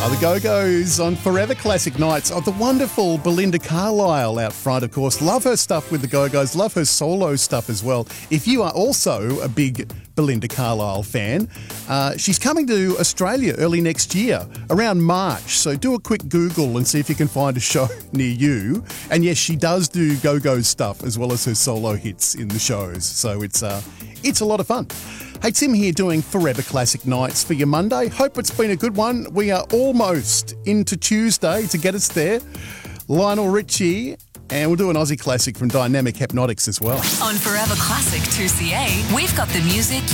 The Go-Go's on Forever Classic Nights. Oh, the wonderful Belinda Carlisle out front, of course. Love her stuff with the Go-Go's. Love her solo stuff as well. If you are also a big Belinda Carlisle fan, she's coming to Australia early next year, around March. So do a quick Google and see if you can find a show near you. And yes, she does do Go-Go's stuff as well as her solo hits in the shows. So it's a lot of fun. Hey, Tim here doing Forever Classic Nights for your Monday. Hope it's been a good one. We are almost into Tuesday to get us there. Lionel Richie, and we'll do an Aussie classic from Dynamic Hypnotics as well. On Forever Classic 2CA, we've got the music